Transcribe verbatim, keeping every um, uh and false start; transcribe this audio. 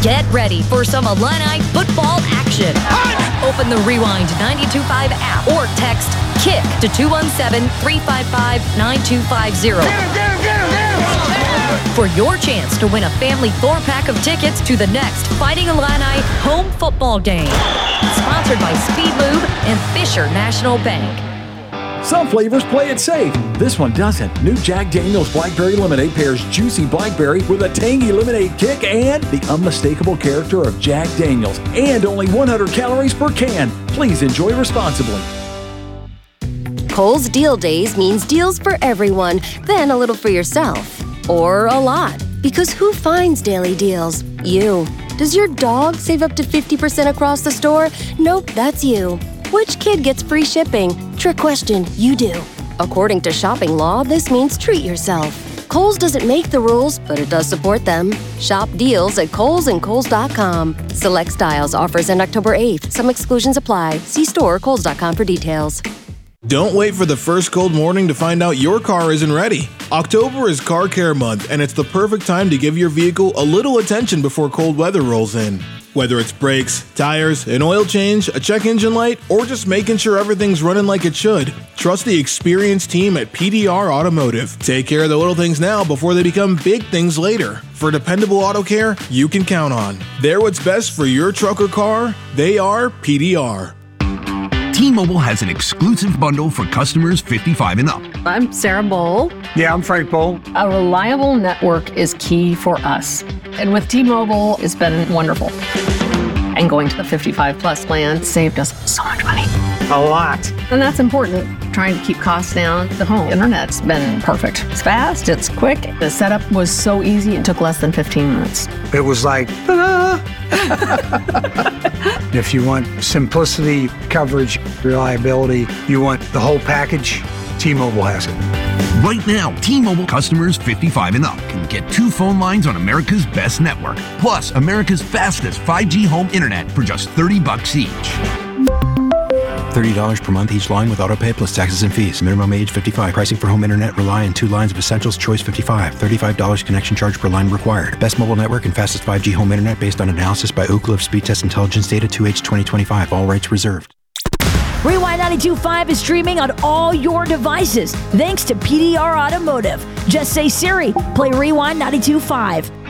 Get ready for some Illini football action. Open the Rewind ninety-two point five app or text KICK to two one seven, three five five, nine two five zero for your chance to win a family four-pack of tickets to the next Fighting Illini home football game. Sponsored by Speed Lube and Fisher National Bank. Some flavors play it safe. This one doesn't. New Jack Daniel's Blackberry Lemonade pairs juicy blackberry with a tangy lemonade kick and the unmistakable character of Jack Daniel's. And only one hundred calories per can. Please enjoy responsibly. Kohl's Deal Days means deals for everyone, then a little for yourself. Or a lot. Because who finds daily deals? You. Does your dog save up to fifty percent across the store? Nope, that's you. Which kid gets free shipping? Trick question, you do. According to shopping law, this means treat yourself. Kohl's doesn't make the rules, but it does support them. Shop deals at Kohl's and Kohl's dot com. Select styles, offers end October eighth. Some exclusions apply. See store or Kohl's dot com for details. Don't wait for the first cold morning to find out your car isn't ready. October is Car Care Month, and it's the perfect time to give your vehicle a little attention before cold weather rolls in. Whether it's brakes, tires, an oil change, a check engine light, or just making sure everything's running like it should, trust the experienced team at P D R Automotive. Take care of the little things now before they become big things later. For dependable auto care you can count on. They're what's best for your truck or car. They are P D R. T-Mobile has an exclusive bundle for customers fifty-five and up. I'm Sarah Bowl. Yeah, I'm Frank Bowl. A reliable network is key for us. And with T-Mobile, it's been wonderful. And going to the fifty-five plus plan saved us so much money. A lot. And that's important. Trying to keep costs down. The home internet's been perfect. It's fast, it's quick. The setup was so easy, it took less than fifteen minutes. It was like, ta-da! If you want simplicity, coverage, reliability, you want the whole package, T-Mobile has it. Right now, T-Mobile customers fifty-five and up can get two phone lines on America's best network, plus America's fastest five G home internet for just thirty bucks each. thirty dollars per month each line with autopay plus taxes and fees. Minimum age fifty-five. Pricing for home internet rely on two lines of Essentials Choice fifty-five. thirty-five dollars connection charge per line required. Best mobile network and fastest five G home internet based on analysis by Ookla of Speed Test Intelligence Data two H twenty twenty-five. All rights reserved. Rewind ninety-two point five is streaming on all your devices thanks to P D R Automotive. Just say, Siri, play Rewind ninety-two point five.